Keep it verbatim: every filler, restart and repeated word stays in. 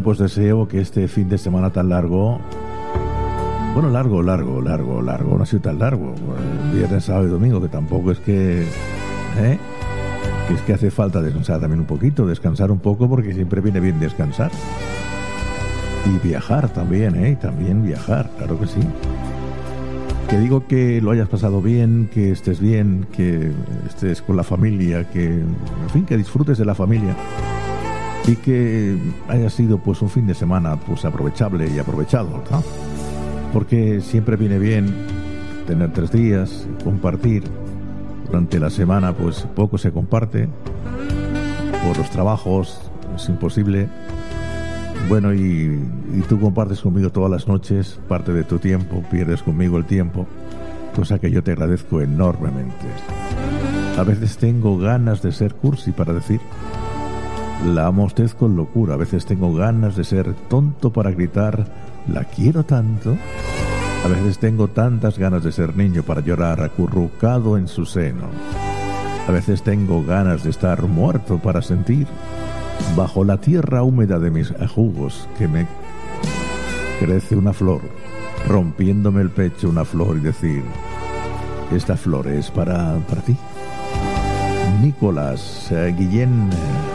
Bueno, pues deseo que este fin de semana tan largo, bueno, largo, largo, largo, largo, no ha sido tan largo, viernes, sábado y domingo, que tampoco es que, ¿eh? que es que hace falta descansar también un poquito, descansar un poco, porque siempre viene bien descansar. Y viajar también, ¿eh? También viajar, claro que sí. Que digo que lo hayas pasado bien, que estés bien, que estés con la familia, que, en fin, que disfrutes de la familia. Y que haya sido pues un fin de semana pues aprovechable y aprovechado, ¿no? Porque siempre viene bien tener tres días, compartir. Durante la semana pues poco se comparte, por los trabajos es imposible. Bueno, y, y tú compartes conmigo todas las noches parte de tu tiempo, pierdes conmigo el tiempo, cosa que yo te agradezco enormemente. A veces tengo ganas de ser cursi para decir la amo a usted con locura. A veces tengo ganas de ser tonto para gritar la quiero tanto. A veces tengo tantas ganas de ser niño para llorar acurrucado en su seno. A veces tengo ganas de estar muerto para sentir bajo la tierra húmeda de mis jugos que me crece una flor, rompiéndome el pecho una flor y decir esta flor es para, para ti. Nicolás eh, Guillén